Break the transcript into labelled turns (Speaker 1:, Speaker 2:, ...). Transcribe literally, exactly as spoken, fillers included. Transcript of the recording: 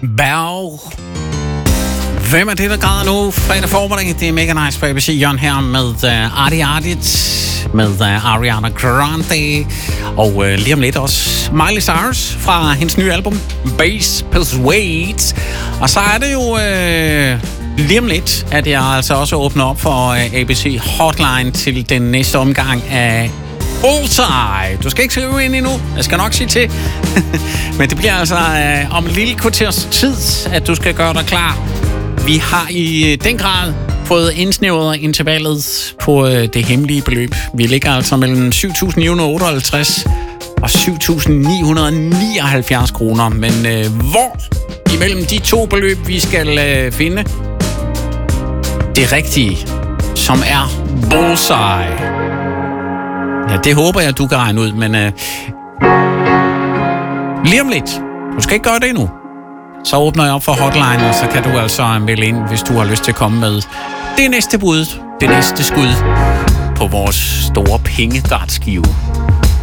Speaker 1: Berg. Hvem er det, der græder nu? Fredag formiddag, det er mega nice på A B C. Jørgen her med uh, Artie Artit, med uh, Ariana Grande, og uh, lige om lidt også Miley Cyrus fra hendes nye album, Bass Persuades. Og så er det jo uh, lige om lidt, at jeg altså også åbner op for uh, A B C Hotline til den næste omgang af Bullseye. Du skal ikke skrive ind endnu. Jeg skal nok sige til. Men det bliver altså øh, om en lille kvarters tid, at du skal gøre dig klar. Vi har i den grad fået indsnævret intervallet på øh, det hemmelige beløb. Vi ligger altså mellem syv tusind ni hundrede otteoghalvtreds og syv tusind ni hundrede nioghalvfjerds kroner. Men øh, hvor imellem de to beløb, vi skal øh, finde det rigtige, som er Bullseye. Ja, det håber jeg, du kan regne ud, men øh, lige om lidt. Du skal ikke gøre det endnu. Så åbner jeg op for hotline, og så kan du altså melde ind, hvis du har lyst til at komme med det næste bud, det næste skud på vores store pengedartskive.